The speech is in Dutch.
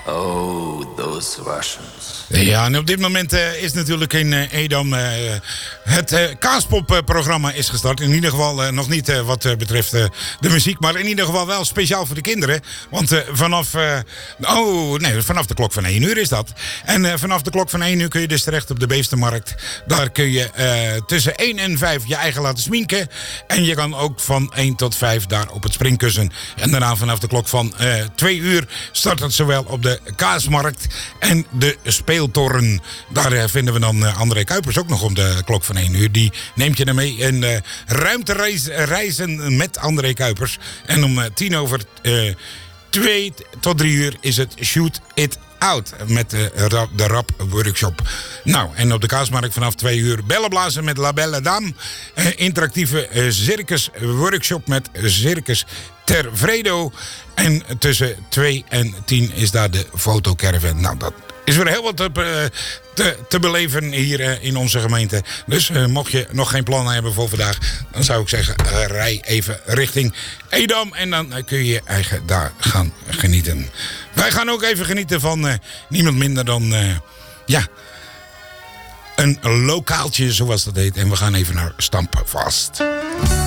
Oh, those Russians. Ja, en op dit moment is natuurlijk in Edam het Kaaspop-programma is gestart. In ieder geval nog niet wat betreft de muziek, maar in ieder geval wel speciaal voor de kinderen. Want vanaf de klok van 1 uur is dat. En vanaf de klok van 1 uur kun je dus terecht op de Beestenmarkt. Daar kun je tussen 1 en 5 je eigen laten sminken. En je kan ook van 1 tot 5 daar op het springkussen. En daarna vanaf de klok van 2 uur start het zowel op de Kaasmarkt en de Speeltoren. Daar vinden we dan André Kuipers ook nog om de klok van 1 uur. Die neemt je dan mee in ruimtereizen met André Kuipers. En om 2 tot 3 uur is het Shoot It Out met de rap workshop. Nou, en op de Kaasmarkt vanaf 2 uur bellen blazen met La Belle Dame. Interactieve circus workshop met Circus Ter Vredo. En tussen 2 en 10 is daar de fotocaravan. Nou, dat is weer heel wat te beleven hier in onze gemeente. Dus mocht je nog geen plannen hebben voor vandaag, dan zou ik zeggen, rij even richting Edam. En dan kun je je eigen daar gaan genieten. Wij gaan ook even genieten van niemand minder dan een lokaaltje, zoals dat heet. En we gaan even naar Stampvast.